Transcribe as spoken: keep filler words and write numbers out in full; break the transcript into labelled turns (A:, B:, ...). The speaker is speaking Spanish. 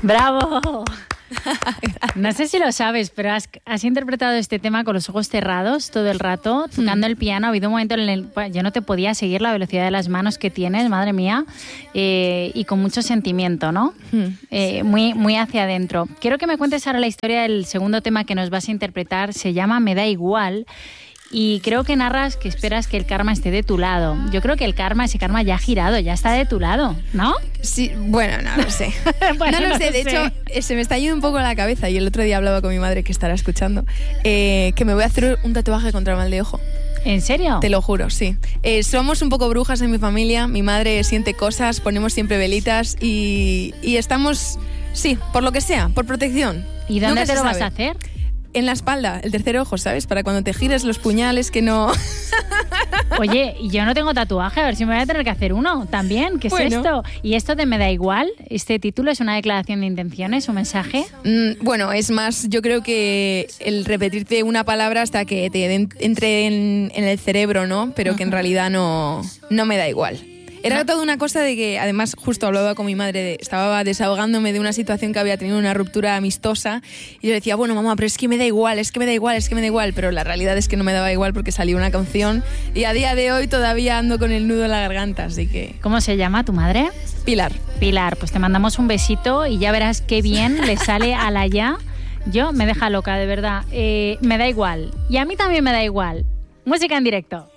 A: ¡Bravo! No sé si lo sabes, pero has, has interpretado este tema con los ojos cerrados todo el rato, tocando mm. el piano. Ha habido un momento en el que yo no te podía seguir la velocidad de las manos que tienes, madre mía, eh, y con mucho sentimiento, ¿no? Mm. Eh, muy, muy hacia adentro. Quiero que me cuentes ahora la historia del segundo tema que nos vas a interpretar. Se llama Me da igual. Y creo que narras que esperas que el karma esté de tu lado. Yo creo que el karma, ese karma ya ha girado, ya está de tu lado, ¿no?
B: Sí, bueno, no lo sé. bueno, no lo no sé, lo de sé. hecho, se me está yendo un poco la cabeza y el otro día hablaba con mi madre, que estará escuchando, eh, que me voy a hacer un tatuaje contra el mal de ojo.
A: ¿En serio?
B: Te lo juro, sí. Eh, somos un poco brujas en mi familia, mi madre siente cosas, ponemos siempre velitas y, y estamos, sí, por lo que sea, por protección.
A: ¿Y dónde te lo vas a hacer?
B: En la espalda, el tercer ojo, ¿sabes? Para cuando te gires los puñales, que no...
A: Oye, yo no tengo tatuaje, a ver si me voy a tener que hacer uno también. ¿Qué es bueno. esto? ¿Y esto de Me da igual? ¿Este título es una declaración de intenciones, un mensaje?
B: Mm, bueno, es más, yo creo que el repetirte una palabra hasta que te entre en, en el cerebro, ¿no? Pero uh-huh. que en realidad no, no me da igual. Era toda una cosa de que, además, justo hablaba con mi madre, de, estaba desahogándome de una situación que había tenido una ruptura amistosa y yo decía, bueno, mamá, pero es que me da igual, es que me da igual, es que me da igual, pero la realidad es que no me daba igual porque salió una canción y a día de hoy todavía ando con el nudo en la garganta, así que...
A: ¿Cómo se llama tu madre?
B: Pilar.
A: Pilar, pues te mandamos un besito y ya verás qué bien le sale a la ya. Yo me deja loca, de verdad. Eh, me da igual. Y a mí también me da igual. Música en directo.